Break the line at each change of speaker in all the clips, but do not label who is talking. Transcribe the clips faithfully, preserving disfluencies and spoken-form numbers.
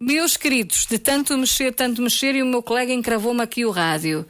Meus queridos, de tanto mexer, tanto mexer, e o meu colega encravou-me aqui o rádio.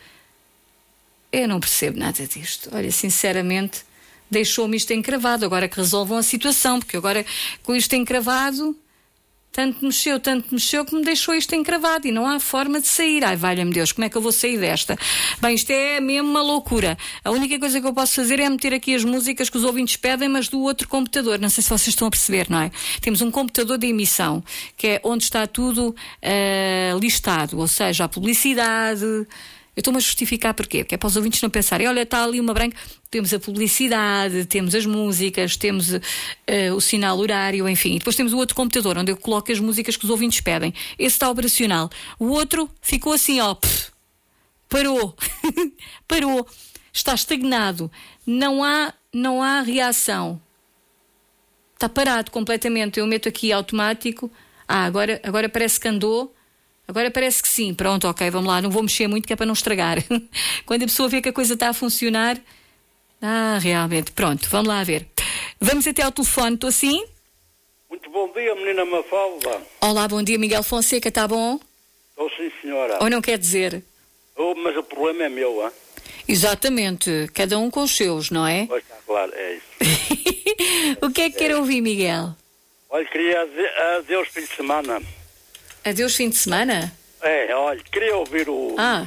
Eu não percebo nada disto. Olha, sinceramente, deixou-me isto encravado. Agora que resolvam a situação, porque agora com isto encravado, tanto mexeu, tanto mexeu, que me deixou isto encravado e não há forma de sair. Ai, valha-me Deus, como é que eu vou sair desta? Bem, isto é mesmo uma loucura. A única coisa que eu posso fazer é meter aqui as músicas que os ouvintes pedem, mas do outro computador. Não sei se vocês estão a perceber, não é? Temos um computador de emissão, que é onde está tudo uh, listado, ou seja, a publicidade. Eu estou-me a justificar porquê? Porque é para os ouvintes não pensarem, olha, está ali uma branca. Temos a publicidade, temos as músicas, temos uh, o sinal horário, enfim. E depois temos o outro computador, onde eu coloco as músicas que os ouvintes pedem. Esse está operacional. O outro ficou assim, ó, pff, parou. Parou. Está estagnado. Não há, não há reação. Está parado completamente. Eu meto aqui automático. Ah, agora, agora parece que andou. Agora parece que sim. Pronto, ok, vamos lá. Não vou mexer muito, que é para não estragar. Quando a pessoa vê que a coisa está a funcionar... Ah, realmente. Pronto, vamos lá ver. Vamos até ao telefone. Estou assim?
Muito bom dia, menina Mafalda.
Olá, bom dia, Miguel Fonseca. Está bom?
Estou sim, senhora.
Ou não quer dizer?
Oh, mas o problema é meu, hein?
Exatamente. Cada um com os seus, não é?
Pois está, claro, é isso.
O que é que quer ouvir, Miguel?
Olha, queria adeus fim de semana.
Adeus fim de semana?
É, olha, queria ouvir o...
Ah.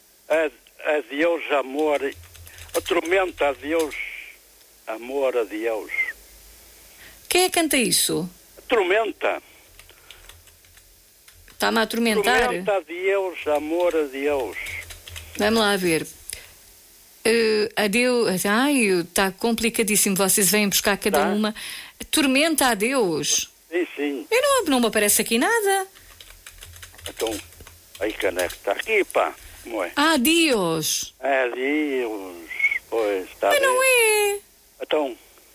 Adeus, amor... A tormenta, adeus, amor, adeus.
Quem é que canta isso?
A tormenta.
Está-me a atormentar?
Tormenta, adeus, amor, adeus.
Vamos lá ver. Uh, adeus. Ai, está complicadíssimo. Vocês vêm buscar cada tá. uma. Tormenta, adeus.
Sim, sim.
Eu não, não me aparece aqui nada.
Então, aí, caneco, está aqui, pá. Como é?
Adeus.
Adeus. Pois, está
Mas
bem.
não é.
Então.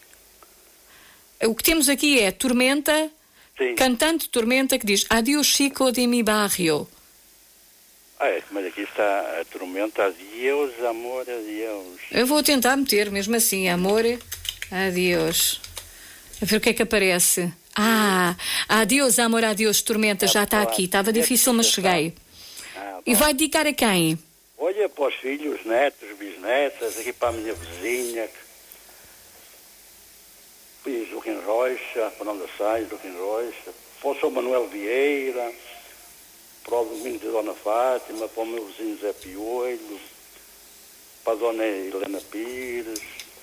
O que temos aqui é Tormenta,
sim.
Cantante Tormenta, que diz Adeus Chico de mi barrio.
Ah, é, mas aqui está a tormenta, adeus, amor, adeus.
Eu vou tentar meter, mesmo assim, amor, adeus. A ver o que é que aparece. Ah, adeus, amor, adeus, tormenta, já está aqui. Estava difícil, mas cheguei. Ah, e vai dedicar a quem?
Olha, para os filhos, netos, bisnetas, aqui para a minha vizinha. Fiz o Joaquim Rocha, para onde sai, Joaquim Rocha. Para o São Manuel Vieira, para o Domingo de Dona Fátima, para o meu vizinho Zé Piolho, para a Dona Helena Pires.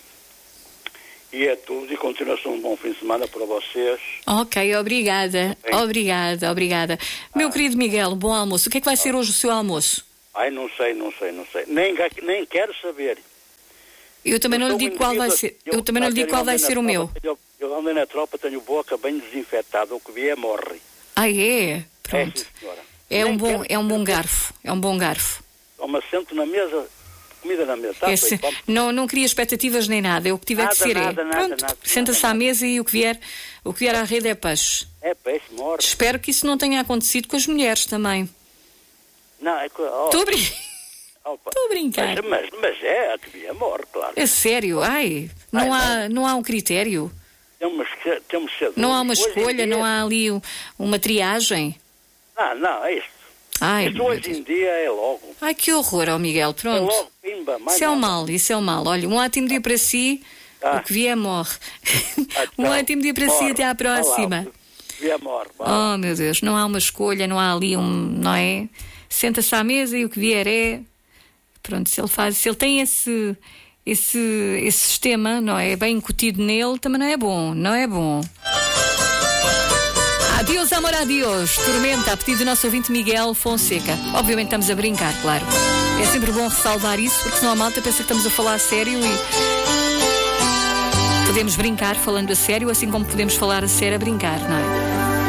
E é tudo, e continuação um bom fim de semana para vocês.
Ok, obrigada, Sim. obrigada, obrigada. Ah. Meu querido Miguel, bom almoço. O que é que vai ser hoje o seu almoço?
Ai, não sei, não sei, não sei. Nem, nem quero saber.
Eu também eu não lhe digo qual vai ser. Eu, eu também não lhe digo qual vai ser o meu.
Eu, eu andei na tropa, tenho boca bem desinfetada, o que vier morre.
Ah, é? Pronto. É, é um bom, é um bom garfo, é um bom garfo.
Toma, sento na mesa, comida na mesa. Tá,
é se, não, não cria expectativas nem nada, é o que tiver
nada,
de ser.
Nada,
é.
nada,
Pronto,
nada,
senta-se
nada,
à mesa e o que vier, o que vier à rede é peixe.
É peixe, morre.
Espero que isso não tenha acontecido com as mulheres também.
Não, é que... Oh.
Estou a brincar. Estou a brincar.
Mas, mas, mas é, a que vier morre, claro.
É sério? Ai, não, Ai, há, não. não há um critério?
Temos que, temos que ser
não há uma escolha, não há ali um, uma triagem?
Não, não, é isto.
Ai,
isto hoje em dia é logo.
Ai, que horror, ó Miguel, pronto.
É logo, pimba, mais
isso é o mal, isso é o mal. Olha, um ótimo dia para si, ah. o que vier morre. Ah, um ótimo dia para morre. si, até à próxima.
Olá, vier morre.
Oh, meu Deus, não há uma escolha, não há ali um, não é? Senta-se à mesa e o que vier é... Pronto, se ele faz, se ele tem esse, esse, esse sistema, não é? Bem incutido nele, também não é bom, não é bom. Adeus, amor, adeus. Tormenta, a pedido do nosso ouvinte Miguel Fonseca. Obviamente estamos a brincar, claro. É sempre bom ressalvar isso, porque senão a malta pensa que estamos a falar a sério e podemos brincar falando a sério, assim como podemos falar a sério a brincar, não é?